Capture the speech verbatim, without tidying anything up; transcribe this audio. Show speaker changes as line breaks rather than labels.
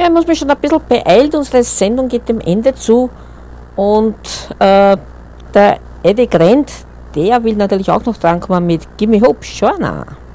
ich muss mich schon ein bisschen beeilt. Unsere Sendung geht dem Ende zu. Und äh, der Eddie Grant, der will natürlich auch noch drankommen mit Gimme Hope, Shona.